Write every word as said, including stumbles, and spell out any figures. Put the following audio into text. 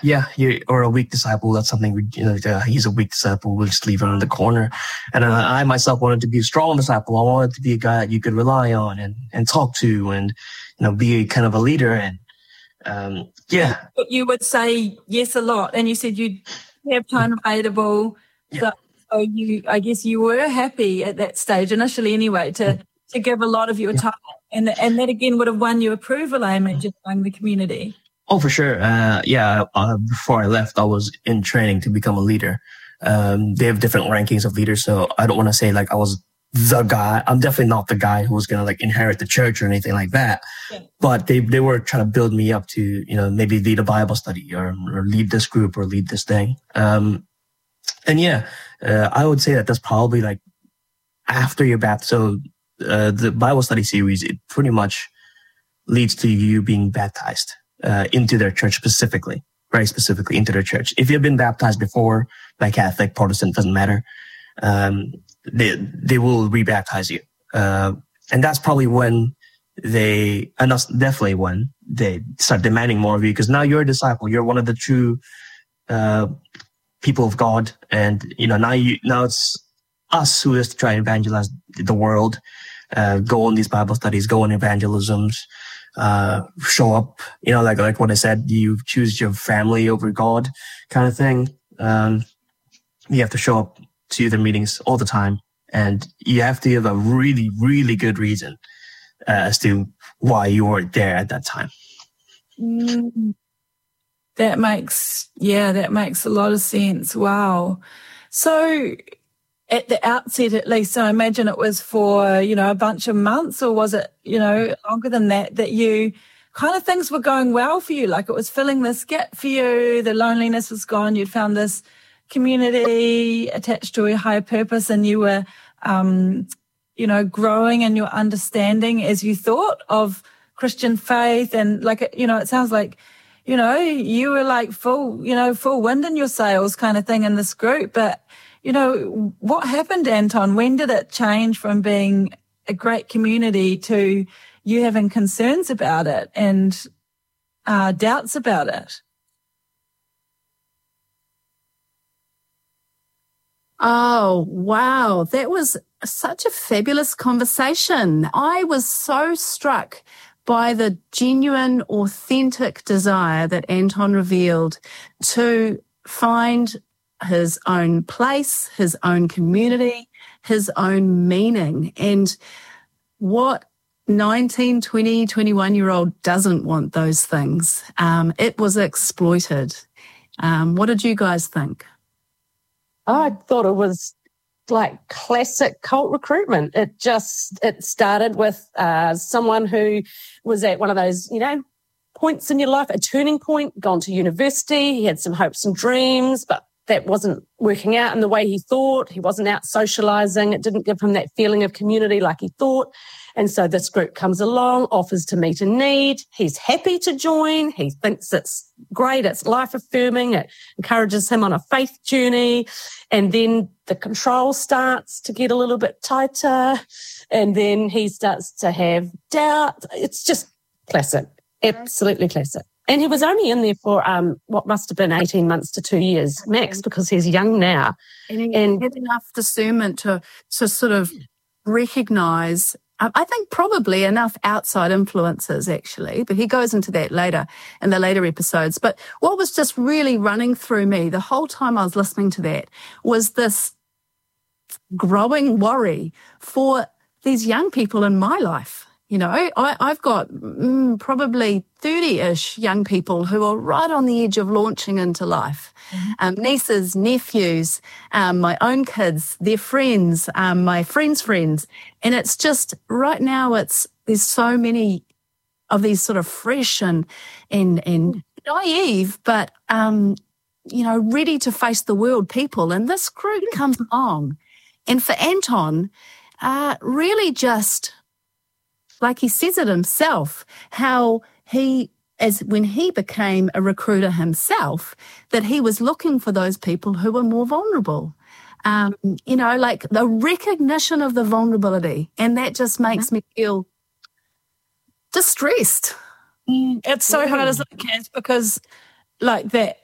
Yeah, you or a weak disciple. That's something we, you know, uh, he's a weak disciple. We'll just leave him in the corner. And uh, I myself wanted to be a strong disciple. I wanted to be a guy that you could rely on and, and talk to, and you know, be a kind of a leader. And um, yeah, but you would say yes a lot, and you said you'd have time available. Yeah. So, so you, I guess, you were happy at that stage initially, anyway, to to give a lot of your Yeah. time, and and that again would have won you approval, I imagine, among the community. Oh, for sure. Uh, yeah. Uh, before I left, I was in training to become a leader. Um, they have different rankings of leaders, so I don't want to say like I was the guy. I'm definitely not the guy who was going to like inherit the church or anything like that. Yeah. But they, they were trying to build me up to, you know, maybe lead a Bible study or, or lead this group or lead this thing. Um, and yeah, uh, I would say that that's probably like after your baptism. So, uh, the Bible study series, it pretty much leads to you being baptized. Uh, into their church specifically, very specifically into their church. If you've been baptized before by Catholic, Protestant, doesn't matter. Um, they, they will rebaptize you. Uh, and that's probably when they, and that's definitely when they start demanding more of you, because now you're a disciple. You're one of the true, uh, people of God. And, you know, now you, now it's us who is to try and evangelize the world, uh, go on these Bible studies, go on evangelisms, uh, show up, you know, like, like what I said, you choose your family over God kind of thing. Um, you have to show up to the meetings all the time, and you have to have a really, really good reason uh, as to why you were there at that time. Mm, that makes, yeah, that makes a lot of sense. Wow. So at the outset, at least, so I imagine it was for, you know, a bunch of months, or was it, you know, longer than that, that you kind of things were going well for you, like it was filling this gap for you, the loneliness was gone, you'd found this community attached to a higher purpose, and you were, um, you know, growing in your understanding as you thought of Christian faith, and like, you know, it sounds like, you know, you were like full, you know, full wind in your sails kind of thing in this group. But you know, what happened, Anton? When did it change from being a great community to you having concerns about it and uh, doubts about it? Oh, wow. That was such a fabulous conversation. I was so struck by the genuine, authentic desire that Anton revealed to find his own place, his own community, his own meaning. And what nineteen, twenty, twenty-one-year-old doesn't want those things? Um, it was exploited. Um, what did you guys think? I thought it was like classic cult recruitment. It just, it started with uh, someone who was at one of those, you know, points in your life, a turning point, gone to university. He had some hopes and dreams, but that wasn't working out in the way he thought. He wasn't out socializing. It didn't give him that feeling of community like he thought. And so this group comes along, offers to meet a need. He's happy to join. He thinks it's great. It's life affirming. It encourages him on a faith journey. And then the control starts to get a little bit tighter. And then he starts to have doubt. It's just classic. Absolutely classic. And he was only in there for um, what must have been eighteen months to two years max, because he's young now. And he And- had enough discernment to, to sort of recognise, um, I think probably enough outside influences actually, but he goes into that later in the later episodes. But what was just really running through me the whole time I was listening to that was this growing worry for these young people in my life. You know, I, I've got mm, probably thirty-ish young people who are right on the edge of launching into life. Mm-hmm. Um, nieces, nephews, um, my own kids, their friends, um, my friends' friends. And it's just right now it's, there's so many of these sort of fresh and, and, and naive, but, um, you know, ready to face the world people. And this group comes along. And for Anton, uh, really just, like he says it himself, how he, as when he became a recruiter himself, that he was looking for those people who were more vulnerable. Um, you know, like the recognition of the vulnerability. And that just makes me feel distressed. Mm, it's so hard, isn't it, Kaz? Because like that,